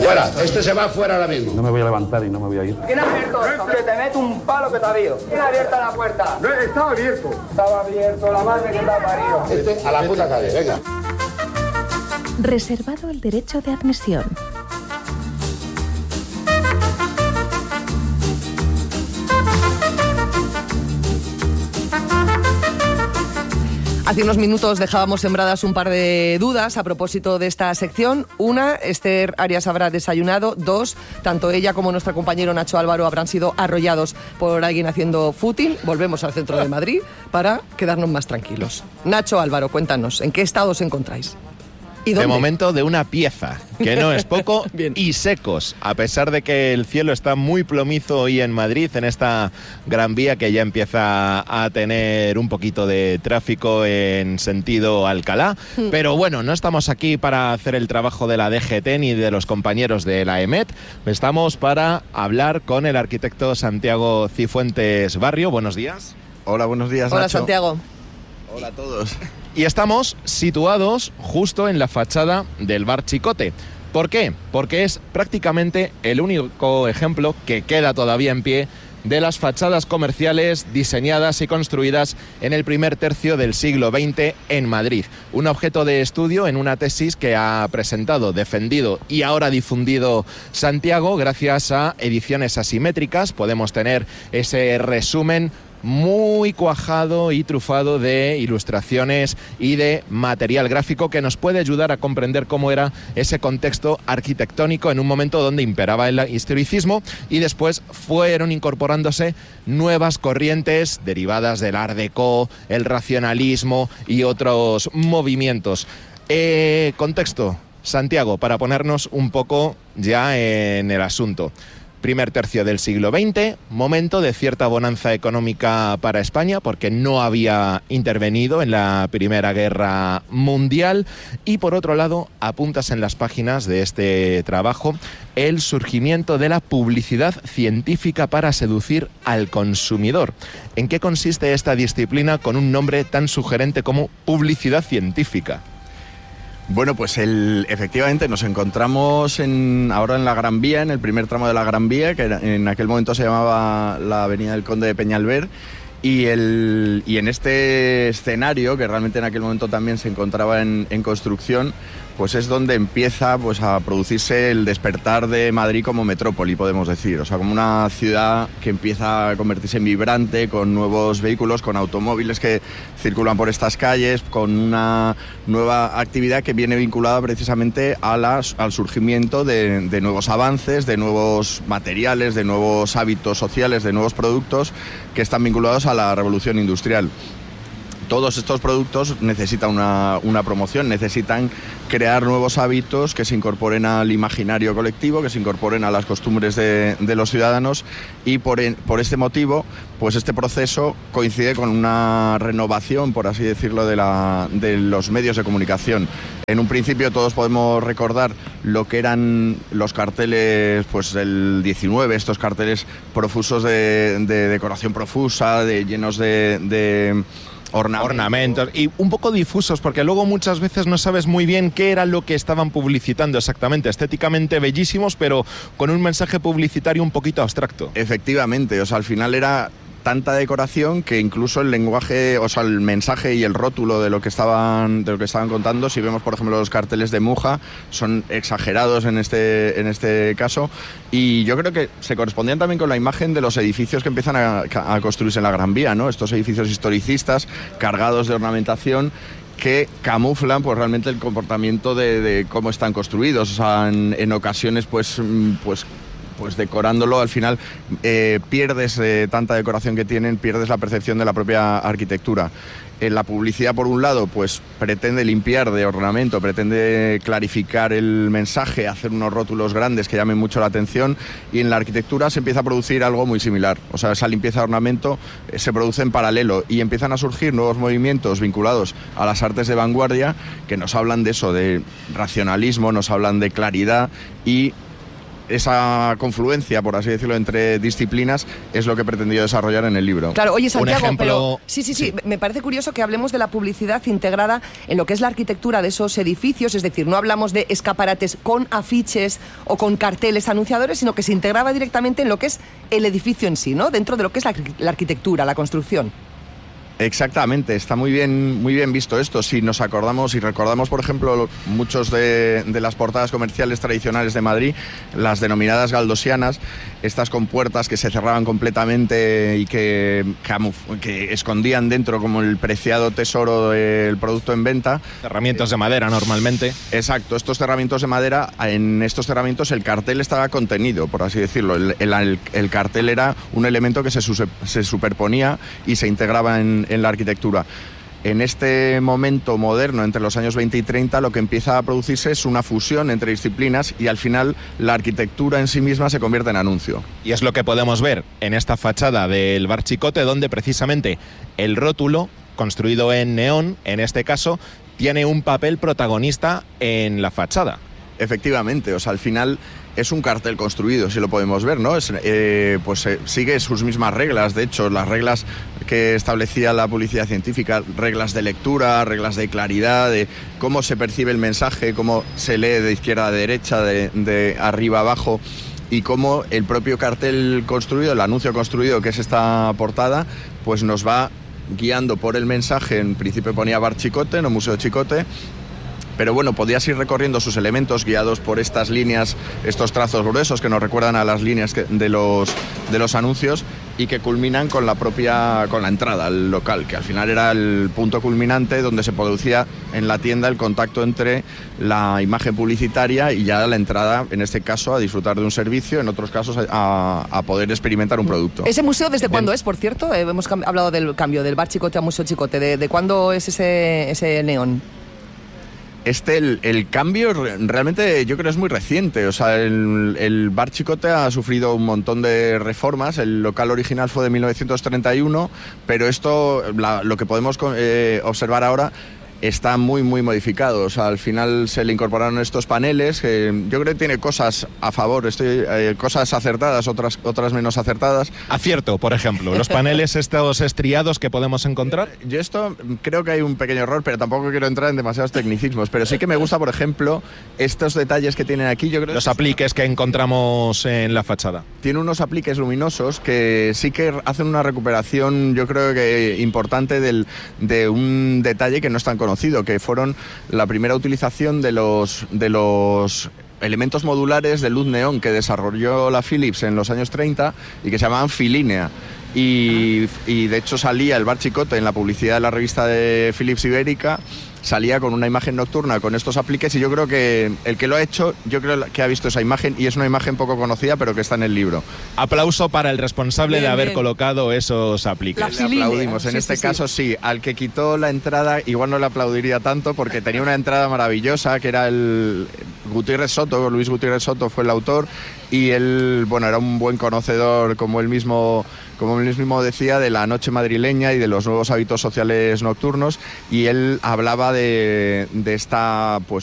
Fuera, este se va fuera ahora mismo. No me voy a levantar y no me voy a ir. ¿Quién ha abierto esto? Que te meto un palo que te ha habido. ¿Quién ha abierto la puerta? No, estaba abierto. Estaba abierto, la madre que te ha parido. Este a la puta calle, venga. Reservado el derecho de admisión. Hace unos minutos dejábamos sembradas un par de dudas a propósito de esta sección. Una, Esther Arias habrá desayunado. Dos, tanto ella como nuestro compañero Nacho Álvaro habrán sido arrollados por alguien haciendo footing. Volvemos al centro de Madrid para quedarnos más tranquilos. Nacho Álvaro, cuéntanos, ¿en qué estado os encontráis? De momento de una pieza, que no es poco, y secos, a pesar de que el cielo está muy plomizo hoy en Madrid, en esta Gran Vía que ya empieza a tener un poquito de tráfico en sentido Alcalá. Pero bueno, no estamos aquí para hacer el trabajo de la DGT ni de los compañeros de la EMET, estamos para hablar con el arquitecto Santiago Cifuentes Barrio. Buenos días. Hola, buenos días, Hola, Nacho. Santiago. Hola a todos. Y estamos situados justo en la fachada del Bar Chicote. ¿Por qué? Porque es prácticamente el único ejemplo que queda todavía en pie de las fachadas comerciales diseñadas y construidas en el primer tercio del siglo XX en Madrid. Un objeto de estudio en una tesis que ha presentado, defendido y ahora difundido Santiago. Gracias a Ediciones Asimétricas podemos tener ese resumen muy cuajado y trufado de ilustraciones y de material gráfico que nos puede ayudar a comprender cómo era ese contexto arquitectónico en un momento donde imperaba el historicismo y después fueron incorporándose nuevas corrientes derivadas del Art Deco, el racionalismo y otros movimientos. Contexto, Santiago, para ponernos un poco ya en el asunto. Primer tercio del siglo XX, momento de cierta bonanza económica para España porque no había intervenido en la Primera Guerra Mundial y por otro lado apuntas en las páginas de este trabajo el surgimiento de la publicidad científica para seducir al consumidor. ¿En qué consiste esta disciplina con un nombre tan sugerente como publicidad científica? Bueno, pues efectivamente nos encontramos ahora en la Gran Vía, en el primer tramo de la Gran Vía, que en aquel momento se llamaba la Avenida del Conde de Peñalver, y en este escenario, que realmente en aquel momento también se encontraba en construcción, pues es donde empieza pues a producirse el despertar de Madrid como metrópoli, podemos decir. O sea, como una ciudad que empieza a convertirse en vibrante, con nuevos vehículos, con automóviles que circulan por estas calles, con una nueva actividad que viene vinculada precisamente al surgimiento de nuevos avances, de nuevos materiales, de nuevos hábitos sociales, de nuevos productos que están vinculados a la revolución industrial. Todos estos productos necesitan una promoción, necesitan crear nuevos hábitos que se incorporen al imaginario colectivo, que se incorporen a las costumbres de los ciudadanos y por este motivo, pues este proceso coincide con una renovación, por así decirlo, de los medios de comunicación. En un principio todos podemos recordar lo que eran los carteles pues del 19, estos carteles profusos de decoración profusa, llenos de ornamentos y un poco difusos porque luego muchas veces no sabes muy bien qué era lo que estaban publicitando exactamente, estéticamente bellísimos pero con un mensaje publicitario un poquito abstracto. Efectivamente, o sea, al final era tanta decoración que incluso el lenguaje, o sea, el mensaje y el rótulo de lo que estaban contando, si vemos por ejemplo los carteles de Muja, son exagerados en este caso, y yo creo que se correspondían también con la imagen de los edificios que empiezan a construirse en la Gran Vía, ¿no? Estos edificios historicistas cargados de ornamentación que camuflan pues realmente el comportamiento de cómo están construidos. O sea, en ocasiones pues decorándolo al final pierdes tanta decoración que tienen, pierdes la percepción de la propia arquitectura. La publicidad, por un lado, pues pretende limpiar de ornamento, pretende clarificar el mensaje, hacer unos rótulos grandes que llamen mucho la atención, y en la arquitectura se empieza a producir algo muy similar. O sea, esa limpieza de ornamento se produce en paralelo y empiezan a surgir nuevos movimientos vinculados a las artes de vanguardia que nos hablan de eso, de racionalismo, nos hablan de claridad y esa confluencia, por así decirlo, entre disciplinas es lo que he pretendido desarrollar en el libro. Claro, oye, Santiago, ejemplo... pero sí, me parece curioso que hablemos de la publicidad integrada en lo que es la arquitectura de esos edificios, es decir, no hablamos de escaparates con afiches o con carteles anunciadores, sino que se integraba directamente en lo que es el edificio en sí, ¿no? Dentro de lo que es la arquitectura, la construcción. Exactamente, está muy bien visto esto. Si nos acordamos y recordamos, por ejemplo, muchos de las portadas comerciales tradicionales de Madrid, las denominadas galdosianas, estas con puertas que se cerraban completamente y que escondían dentro como el preciado tesoro del producto en venta. Cerramientos de madera normalmente. Exacto, estos cerramientos de madera, en estos cerramientos el cartel estaba contenido, por así decirlo. El cartel era un elemento que se superponía y se integraba en la arquitectura. En este momento moderno, entre los años 20 y 30, lo que empieza a producirse es una fusión entre disciplinas y al final la arquitectura en sí misma se convierte en anuncio. Y es lo que podemos ver en esta fachada del Bar Chicote, donde precisamente el rótulo, construido en neón, en este caso, tiene un papel protagonista en la fachada. Efectivamente, o sea, al final es un cartel construido, si lo podemos ver, ¿no? Sigue sus mismas reglas, de hecho, las reglas que establecía la publicidad científica, reglas de lectura, reglas de claridad, de cómo se percibe el mensaje, cómo se lee de izquierda a derecha, de arriba a abajo, y cómo el propio cartel construido, el anuncio construido, que es esta portada, pues nos va guiando por el mensaje. En principio ponía Bar Chicote, no Museo Chicote, pero bueno, podías ir recorriendo sus elementos guiados por estas líneas, estos trazos gruesos que nos recuerdan a las líneas de los anuncios y que culminan con la entrada al local, que al final era el punto culminante donde se producía en la tienda el contacto entre la imagen publicitaria y ya la entrada, en este caso, a disfrutar de un servicio, en otros casos a poder experimentar un producto. ¿Ese museo desde cuándo es, por cierto? Hemos hablado del cambio del Bar Chicote a Museo Chicote. ¿De cuándo es ese neón? El cambio realmente yo creo es muy reciente. O sea, el Bar Chicote ha sufrido un montón de reformas. El local original fue de 1931, pero esto, lo que podemos observar ahora, está muy modificado. O sea, al final se le incorporaron estos paneles, que yo creo que tiene cosas a favor, cosas acertadas, otras menos acertadas. Acierto, por ejemplo, los paneles estos estriados que podemos encontrar. Yo esto creo que hay un pequeño error, pero tampoco quiero entrar en demasiados tecnicismos, pero sí que me gusta, por ejemplo, estos detalles que tienen aquí. Yo creo los apliques que encontramos en la fachada. Tiene unos apliques luminosos que sí que hacen una recuperación, yo creo que importante, de un detalle que no es tan conocido, que fueron la primera utilización de los elementos modulares de luz neón que desarrolló la Philips en los años 30 y que se llamaban Filínea. Y de hecho salía el Bar Chicote en la publicidad de la revista de Philips Ibérica, salía con una imagen nocturna con estos apliques, y yo creo que el que lo ha hecho, yo creo que ha visto esa imagen, y es una imagen poco conocida pero que está en el libro. Aplauso para el responsable de haber bien. colocado esos apliques. Le aplaudimos. En este caso sí, al que quitó la entrada igual no le aplaudiría tanto, porque tenía una entrada maravillosa que era el Gutiérrez Soto. Luis Gutiérrez Soto fue el autor, y él, bueno, era un buen conocedor, como él mismo decía, de la noche madrileña y de los nuevos hábitos sociales nocturnos, y él hablaba de esta